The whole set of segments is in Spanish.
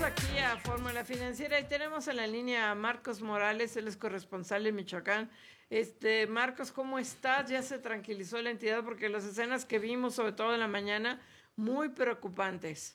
aquí a Fórmula Financiera y tenemos en la línea a Marcos Morales, él es corresponsal de Michoacán. Marcos, ¿cómo estás? Ya se tranquilizó la entidad porque las escenas que vimos, sobre todo en la mañana, muy preocupantes.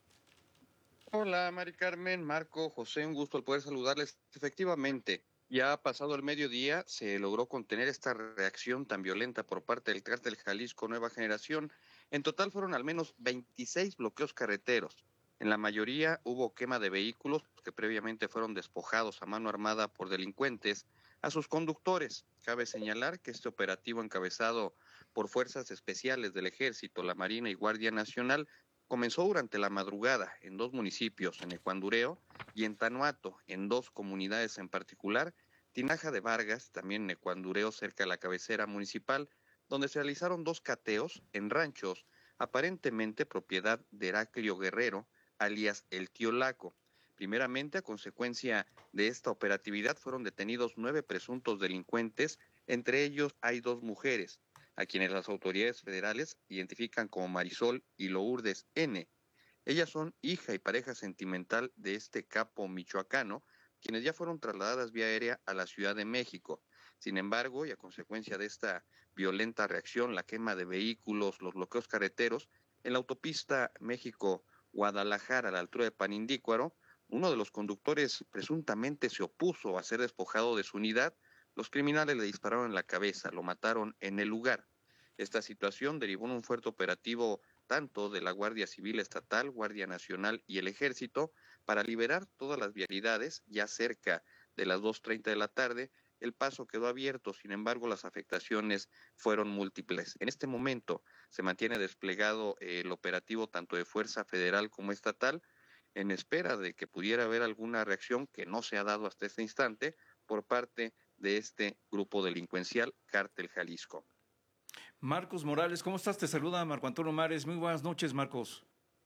Hola, Mari Carmen, Marco, José, un gusto el poder saludarles. Efectivamente, ya ha pasado el mediodía, se logró contener esta reacción tan violenta por parte del cártel Jalisco Nueva Generación. En total fueron al menos 26 bloqueos carreteros. En la mayoría hubo quema de vehículos que previamente fueron despojados a mano armada por delincuentes a sus conductores. Cabe señalar que este operativo encabezado por fuerzas especiales del Ejército, la Marina y Guardia Nacional comenzó durante la madrugada en dos municipios, en Ecuandureo y en Tanuato, en dos comunidades en particular, Tinaja de Vargas, también en Ecuandureo, cerca de la cabecera municipal, donde se realizaron dos cateos en ranchos, aparentemente propiedad de Heraclio Guerrero, alias El Tío Laco. Primeramente, a consecuencia de esta operatividad, fueron detenidos 9 presuntos delincuentes, entre ellos hay dos mujeres, a quienes las autoridades federales identifican como Marisol y Lourdes N. Ellas son hija y pareja sentimental de este capo michoacano, quienes ya fueron trasladadas vía aérea a la Ciudad de México. Sin embargo, y a consecuencia de esta violenta reacción, la quema de vehículos, los bloqueos carreteros, en la autopista México-Guadalajara, a la altura de Panindícuaro, uno de los conductores presuntamente se opuso a ser despojado de su unidad. Los criminales le dispararon en la cabeza, lo mataron en el lugar. Esta situación derivó en un fuerte operativo tanto de la Guardia Civil Estatal, Guardia Nacional y el Ejército para liberar todas las vialidades ya cerca de las 2:30 de la tarde. El paso quedó abierto, sin embargo las afectaciones fueron múltiples. En este momento se mantiene desplegado el operativo tanto de Fuerza Federal como estatal en espera de que pudiera haber alguna reacción que no se ha dado hasta este instante por parte de este grupo delincuencial Cártel Jalisco. Marcos Morales, ¿cómo estás? Te saluda Marco Antonio Mares. Muy buenas noches, Marcos.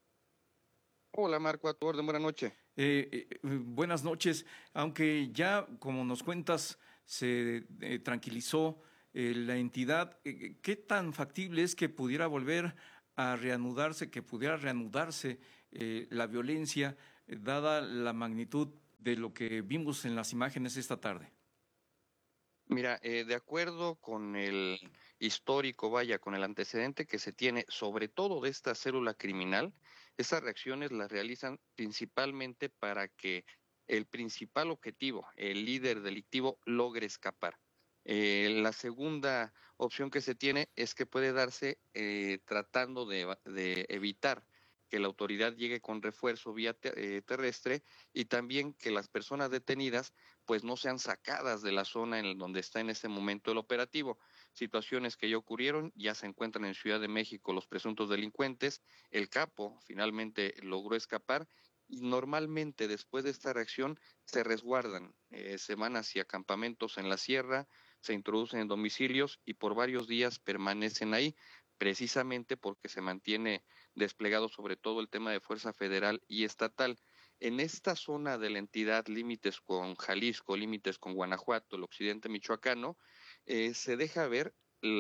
Hola Marco, a tu orden, buenas noches. Buenas noches. Aunque ya, como nos cuentas, se tranquilizó la entidad, ¿qué tan factible es que pudiera volver a reanudarse, la violencia, dada la magnitud de lo que vimos en las imágenes esta tarde? Mira, de acuerdo con el histórico, vaya, con el antecedente que se tiene, sobre todo de esta célula criminal, estas reacciones las realizan principalmente para que el principal objetivo, el líder delictivo, logre escapar. La segunda opción que se tiene es que puede darse tratando de evitar que la autoridad llegue con refuerzo vía terrestre y también que las personas detenidas pues no sean sacadas de la zona en donde está en ese momento el operativo. Situaciones que ya ocurrieron, ya se encuentran en Ciudad de México los presuntos delincuentes, el capo finalmente logró escapar y normalmente después de esta reacción se resguardan, se van hacia campamentos en la sierra, se introducen en domicilios y por varios días permanecen ahí, precisamente porque se mantiene desplegado sobre todo el tema de fuerza federal y estatal. En esta zona de la entidad, límites con Jalisco, límites con Guanajuato, el occidente michoacano, se deja ver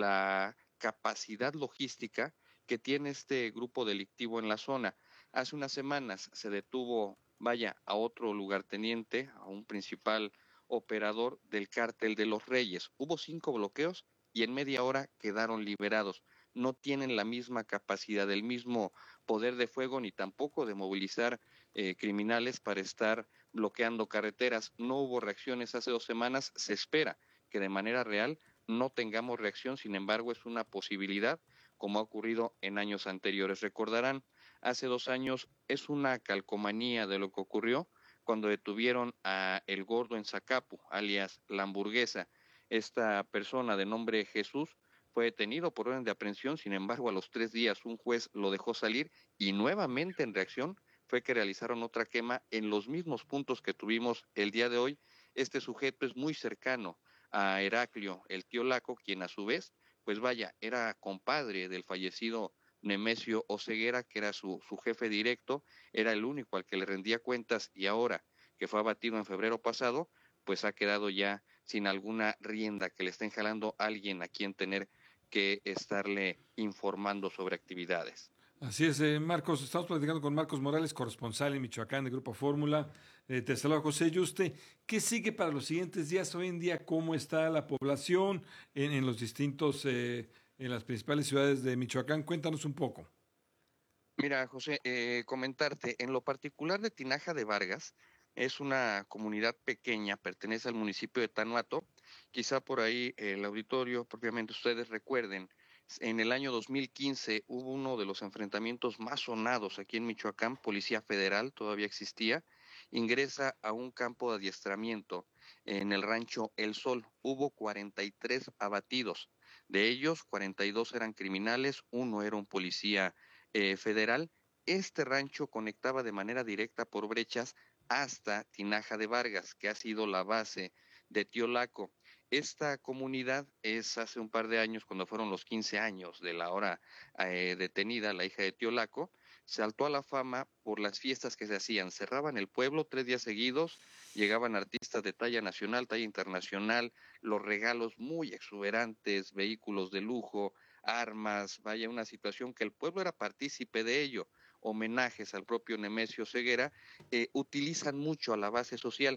la capacidad logística que tiene este grupo delictivo en la zona. Hace unas semanas se detuvo, vaya, a otro lugarteniente, a un principal operador del cártel de los Reyes. Hubo 5 bloqueos y en media hora quedaron liberados. No tienen la misma capacidad, el mismo poder de fuego, ni tampoco de movilizar criminales para estar bloqueando carreteras. No hubo reacciones hace 2 semanas, se espera que de manera real no tengamos reacción, sin embargo es una posibilidad como ha ocurrido en años anteriores. Recordarán, hace 2 años es una calcomanía de lo que ocurrió cuando detuvieron a El Gordo en Zacapu, alias La Hamburguesa. Esta persona de nombre Jesús fue detenido por orden de aprehensión, sin embargo a los 3 días un juez lo dejó salir y nuevamente en reacción fue que realizaron otra quema en los mismos puntos que tuvimos el día de hoy. Este sujeto es muy cercano a Heraclio, el tío Laco, quien a su vez, pues vaya, era compadre del fallecido Nemesio Oseguera, que era su jefe directo, era el único al que le rendía cuentas y ahora que fue abatido en febrero pasado, pues ha quedado ya sin alguna rienda que le estén jalando a alguien a quien tener que estarle informando sobre actividades. Así es, Marcos, estamos platicando con Marcos Morales, corresponsal en Michoacán de Grupo Fórmula. Te saluda José Yuste. ¿Qué sigue para los siguientes días? Hoy en día, ¿cómo está la población en los distintos, en las principales ciudades de Michoacán? Cuéntanos un poco. Mira, José, comentarte, en lo particular de Tinaja de Vargas, es una comunidad pequeña, pertenece al municipio de Tanuato. Quizá por ahí el auditorio, propiamente ustedes recuerden, en el año 2015 hubo uno de los enfrentamientos más sonados aquí en Michoacán. Policía Federal todavía existía, ingresa a un campo de adiestramiento en el rancho El Sol. Hubo 43 abatidos, de ellos 42 eran criminales, uno era un policía federal. Este rancho conectaba de manera directa por brechas hasta Tinaja de Vargas, que ha sido la base de Tío Laco. Esta comunidad es hace un par de años, cuando fueron los 15 años de la ahora detenida, la hija de Tío Laco, saltó a la fama por las fiestas que se hacían. Cerraban el pueblo 3 días seguidos, llegaban artistas de talla nacional, talla internacional, los regalos muy exuberantes, vehículos de lujo, armas, vaya, una situación que el pueblo era partícipe de ello. Homenajes al propio Nemesio Ceguera, utilizan mucho a la base social.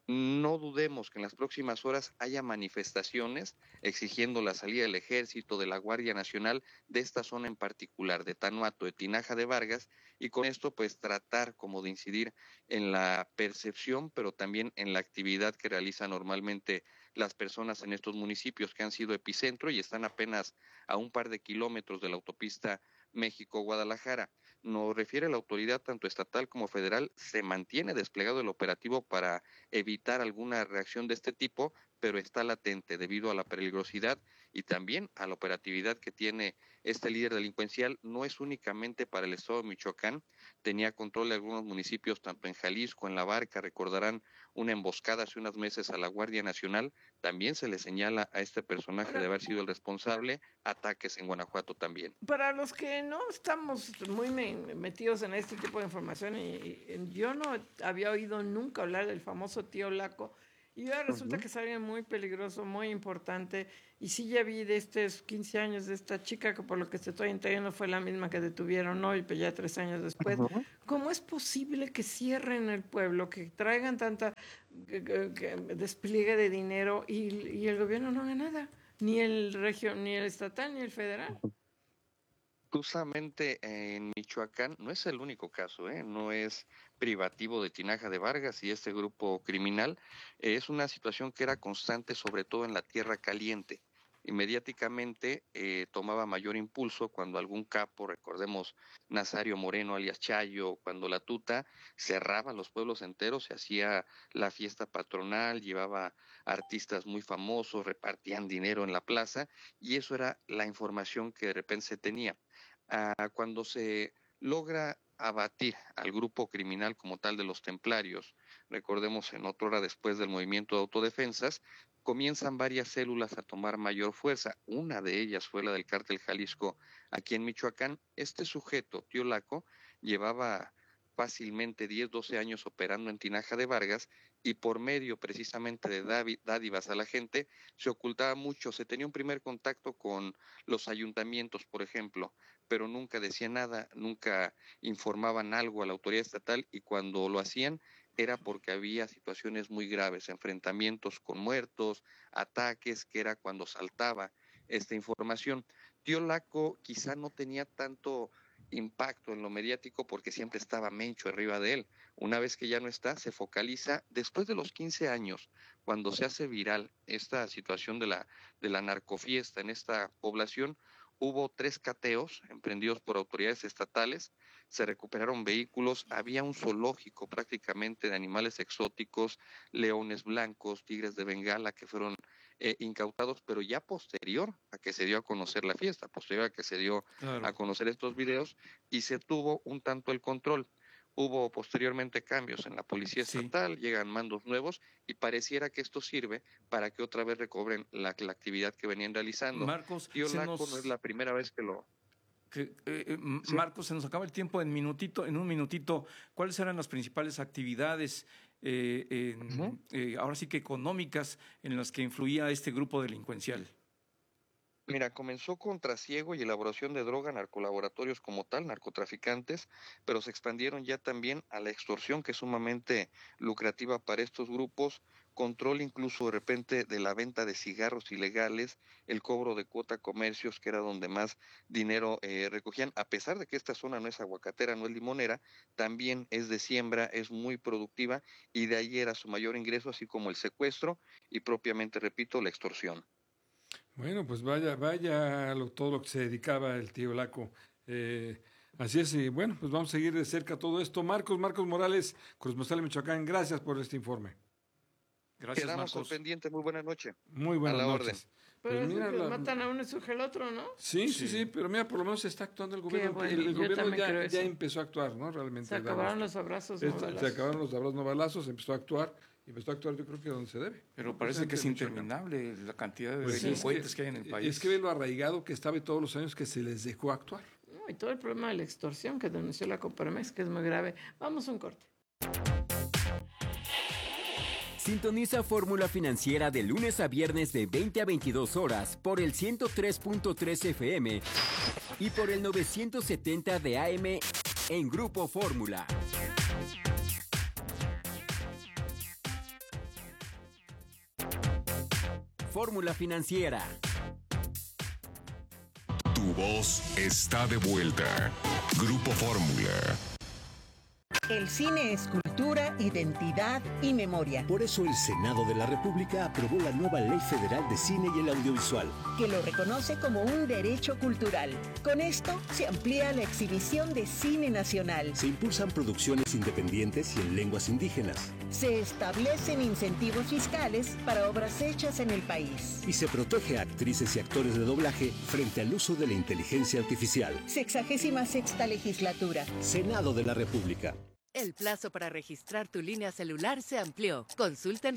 No dudemos que en las próximas horas haya manifestaciones exigiendo la salida del ejército, de la Guardia Nacional, de esta zona en particular, de Tanuato, de Tinaja de Vargas, y con esto pues tratar como de incidir en la percepción, pero también en la actividad que realizan normalmente las personas en estos municipios que han sido epicentro y están apenas a un par de kilómetros de la autopista México-Guadalajara. Nos refiere la autoridad tanto estatal como federal, se mantiene desplegado el operativo para evitar alguna reacción de este tipo, pero está latente debido a la peligrosidad y también a la operatividad que tiene este líder delincuencial. No es únicamente para el estado de Michoacán, tenía control de algunos municipios, tanto en Jalisco, en La Barca, recordarán una emboscada hace unos meses a la Guardia Nacional, también se le señala a este personaje de haber sido el responsable, ataques en Guanajuato también. Para los que no estamos muy metidos en este tipo de información, yo no había oído nunca hablar del famoso Tío Laco, y ahora resulta que es alguien muy peligroso, muy importante, y sí ya vi de estos 15 años de esta chica, que por lo que se estoy entendiendo fue la misma que detuvieron hoy, pues ya 3 años después. ¿Cómo es posible que cierren el pueblo, que traigan tanta que despliegue de dinero y el gobierno no haga nada? Ni el ni el estatal, ni el federal. Justamente en Michoacán no es el único caso, no es privativo de Tinaja de Vargas y este grupo criminal. Es una situación que era constante, sobre todo en la Tierra Caliente. Y mediáticamente tomaba mayor impulso cuando algún capo, recordemos Nazario Moreno alias Chayo, cuando la Tuta cerraba los pueblos enteros, se hacía la fiesta patronal, llevaba artistas muy famosos, repartían dinero en la plaza y eso era la información que de repente se tenía. Cuando se logra abatir al grupo criminal como tal de los templarios, recordemos en otra hora después del movimiento de autodefensas, comienzan varias células a tomar mayor fuerza. Una de ellas fue la del cártel Jalisco aquí en Michoacán. Este sujeto, Tío Laco, llevaba fácilmente 10, 12 años operando en Tinaja de Vargas y por medio precisamente de dádivas a la gente se ocultaba mucho. Se tenía un primer contacto con los ayuntamientos, por ejemplo, pero nunca decían nada, nunca informaban algo a la autoridad estatal y cuando lo hacían era porque había situaciones muy graves, enfrentamientos con muertos, ataques, que era cuando saltaba esta información. Tío Laco quizá no tenía tanto impacto en lo mediático porque siempre estaba Mencho arriba de él. Una vez que ya no está, se focaliza después de los 15 años, cuando se hace viral esta situación de la narcofiesta en esta población. Hubo 3 cateos emprendidos por autoridades estatales, se recuperaron vehículos, había un zoológico prácticamente de animales exóticos, leones blancos, tigres de Bengala que fueron incautados, pero ya posterior a que se dio a conocer la fiesta, posterior a que se dio a conocer estos videos y se tuvo un tanto el control. Hubo posteriormente cambios en la policía estatal, llegan mandos nuevos y pareciera que esto sirve para que otra vez recobren la actividad que venían realizando. Marcos, Tío Laco no es la primera vez que lo... Sí. Marcos, se nos acaba el tiempo en un minutito. ¿Cuáles eran las principales actividades, ahora sí que económicas, en las que influía este grupo delincuencial? Mira, comenzó con trasiego y elaboración de droga, narcolaboratorios como tal, narcotraficantes, pero se expandieron ya también a la extorsión, que es sumamente lucrativa para estos grupos, control incluso de repente de la venta de cigarros ilegales, el cobro de cuota a comercios, que era donde más dinero recogían, a pesar de que esta zona no es aguacatera, no es limonera, también es de siembra, es muy productiva, y de ahí era su mayor ingreso, así como el secuestro y propiamente, repito, la extorsión. Bueno, pues vaya todo lo que se dedicaba el tío Laco. Así es, y bueno, pues vamos a seguir de cerca todo esto. Marcos Morales, corresponsal de Michoacán, gracias por este informe. Gracias, Quedamos al Marcos. pendiente, muy buenas noches. Muy buenas A la noches. orden. Pero Pues es mira, que matan a uno y surge el otro, ¿no? sí, pero mira, por lo menos está actuando el gobierno. bueno, el yo gobierno también creo ya eso. empezó a actuar, ¿no? Realmente. Se acabaron los abrazos. Se acabaron los abrazos no balazos, empezó a actuar yo creo que donde se debe. Pero parece que es interminable la cantidad de Pues delincuentes que hay en el país. Es que ve lo arraigado que estaba y todos los años que se les dejó actuar. No, y todo el problema de la extorsión que denunció la Coparmex, que es muy grave. Vamos a un corte. Sintoniza Fórmula Financiera de lunes a viernes de 20 a 22 horas por el 103.3 FM y por el 970 de AM en Grupo Fórmula. Fórmula Financiera. Tu voz está de vuelta. Grupo Fórmula. El cine es cultura, identidad y memoria, Por eso el Senado de la República aprobó la nueva Ley Federal de Cine y el Audiovisual. que lo reconoce como un derecho cultural. Con esto se amplía la exhibición de cine nacional. Se impulsan producciones independientes y en lenguas indígenas. Se establecen incentivos fiscales para obras hechas en el país. Y se protege a actrices y actores de doblaje frente al uso de la inteligencia artificial. 66ª legislatura. Senado de la República. El plazo para registrar tu línea celular se amplió. Consulta en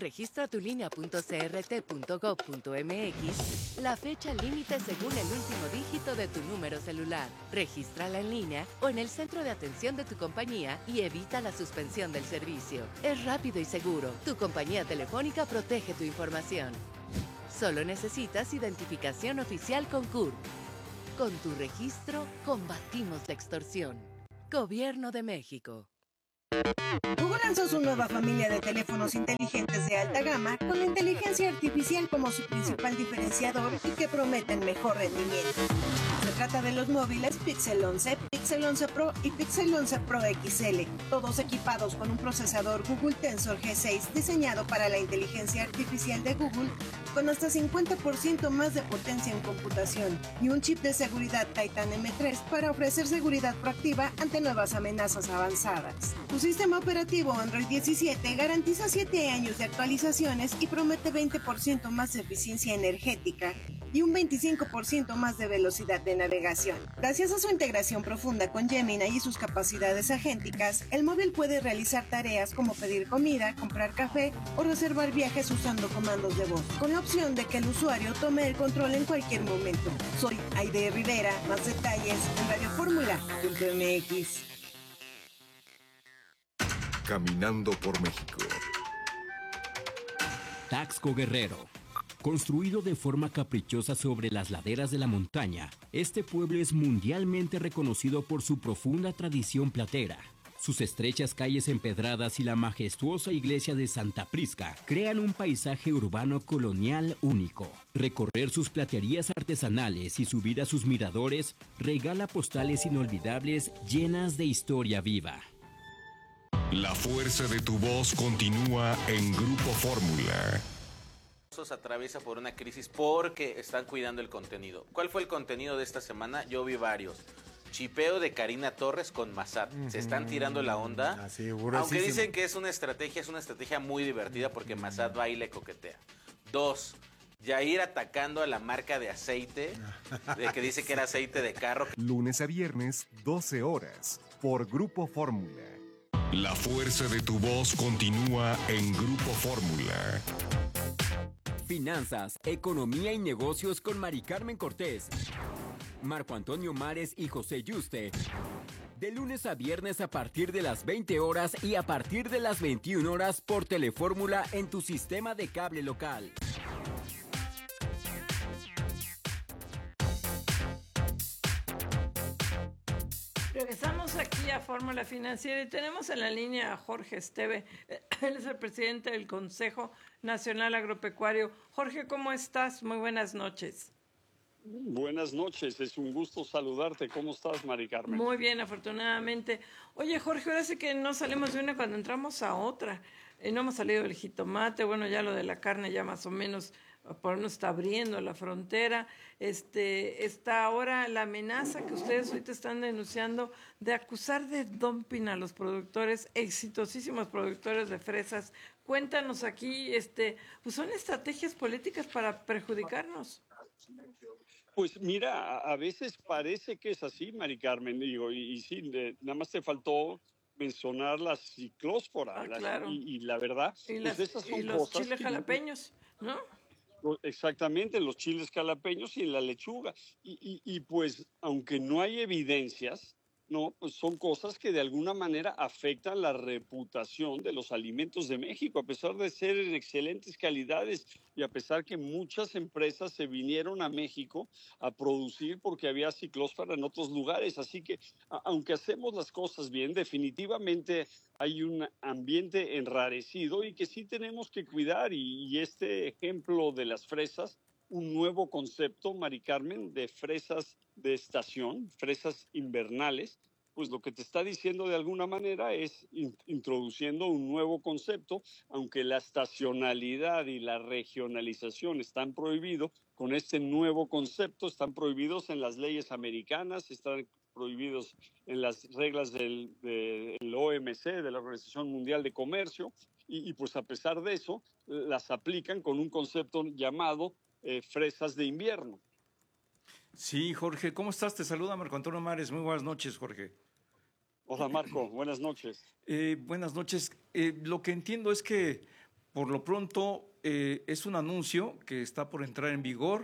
registratulinea.crt.gov.mx la fecha límite según el último dígito de tu número celular. Regístrala en línea o en el centro de atención de tu compañía y evita la suspensión del servicio. Es rápido y seguro. Tu compañía telefónica protege tu información. Solo necesitas identificación oficial con CURP. Con tu registro, combatimos la extorsión. Gobierno de México. Google lanzó su nueva familia de teléfonos inteligentes de alta gama con la inteligencia artificial como su principal diferenciador y que prometen mejor rendimiento. Se trata de los móviles Pixel 11, Pixel 11 Pro y Pixel 11 Pro XL, todos equipados con un procesador Google Tensor G6 diseñado para la inteligencia artificial de Google con hasta 50% más de potencia en computación y un chip de seguridad Titan M3 para ofrecer seguridad proactiva ante nuevas amenazas avanzadas. Su sistema operativo Android 17 garantiza 7 años de actualizaciones y promete 20% más de eficiencia energética y un 25% más de velocidad de navegación. Gracias a su integración profunda con Gemini y sus capacidades agénticas, el móvil puede realizar tareas como pedir comida, comprar café o reservar viajes usando comandos de voz, con la opción de que el usuario tome el control en cualquier momento. Soy Aide Rivera, más detalles en radioformula.mx. Caminando por México. Taxco Guerrero. Construido de forma caprichosa sobre las laderas de la montaña, este pueblo es mundialmente reconocido por su profunda tradición platera. Sus estrechas calles empedradas y la majestuosa iglesia de Santa Prisca crean un paisaje urbano colonial único. Recorrer sus platerías artesanales y subir a sus miradores regala postales inolvidables llenas de historia viva. La fuerza de tu voz continúa en Grupo Fórmula. Atraviesa por una crisis porque están cuidando el contenido. ¿Cuál fue el contenido de esta semana? Yo vi varios. Chipeo de Karina Torres con Massad. Se están tirando la onda. Aunque dicen que es una estrategia muy divertida porque Massad baila y coquetea. 2. Yair atacando a la marca de aceite, de que dice que era aceite de carro. Lunes a viernes, 12 horas, por Grupo Fórmula. La fuerza de tu voz continúa en Grupo Fórmula. Finanzas, economía y negocios con Mari Carmen Cortés, Marco Antonio Mares y José Yuste. De lunes a viernes a partir de las 20 horas y a partir de las 21 horas por Telefórmula en tu sistema de cable local. Regresamos aquí a Fórmula Financiera y tenemos en la línea a Jorge Esteve. Él es el presidente del Consejo Nacional Agropecuario. Jorge, ¿cómo estás? Muy buenas noches. Buenas noches, es un gusto saludarte. ¿Cómo estás, Mari Carmen? Muy bien, afortunadamente. Oye, Jorge, ahora sí que no salimos de una cuando entramos a otra. No hemos salido del jitomate, bueno, ya lo de la carne ya más o menos por no está abriendo la frontera. Está ahora la amenaza que ustedes ahorita están denunciando de acusar de dumping a los productores, exitosísimos productores de fresas. Cuéntanos aquí, pues son estrategias políticas para perjudicarnos. Pues mira, a veces parece que es así, Mari Carmen, digo, y sí, nada más te faltó mencionar la ciclósfora, claro. y la verdad, pues esas son los cosas chiles jalapeños, ¿no? Exactamente, los chiles jalapeños y la lechuga. Y pues, aunque no hay evidencias, no, pues son cosas que de alguna manera afectan la reputación de los alimentos de México, a pesar de ser en excelentes calidades y a pesar que muchas empresas se vinieron a México a producir porque había ciclósfera en otros lugares. Así que, aunque hacemos las cosas bien, definitivamente hay un ambiente enrarecido y que sí tenemos que cuidar. Y este ejemplo de las fresas, un nuevo concepto, Mari Carmen, de fresas de estación, fresas invernales, pues lo que te está diciendo de alguna manera es introduciendo un nuevo concepto, aunque la estacionalidad y la regionalización están prohibidos, con este nuevo concepto están prohibidos en las leyes americanas, están prohibidos en las reglas del OMC, de la Organización Mundial de Comercio, y pues a pesar de eso, las aplican con un concepto llamado fresas de invierno. Sí, Jorge, ¿cómo estás? Te saluda Marco Antonio Mares. Muy buenas noches, Jorge. Hola, Marco. Buenas noches. Buenas noches. Lo que entiendo es que, por lo pronto, es un anuncio que está por entrar en vigor.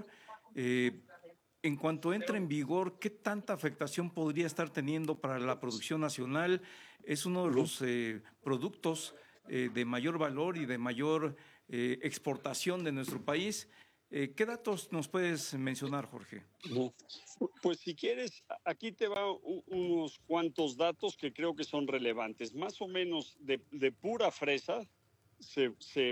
En cuanto entre en vigor, ¿qué tanta afectación podría estar teniendo para la producción nacional? Es uno de los productos de mayor valor y de mayor exportación de nuestro país. ¿Qué datos nos puedes mencionar, Jorge? Pues si quieres, aquí te va unos cuantos datos que creo que son relevantes. Más o menos de pura fresa se